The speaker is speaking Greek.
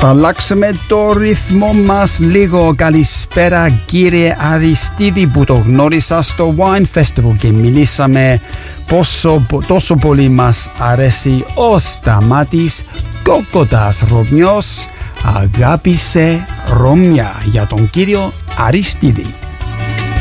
Θα αλλάξουμε το ρυθμό μας λίγο. Καλησπέρα κύριε Αριστίδη που το γνώρισα στο Wine Festival και μιλήσαμε τόσο πολύ μας αρέσει ο Σταμάτης Κόκοτας Ρωμιός. Αγάπησε Ρωμιά για τον κύριο Αριστίδη.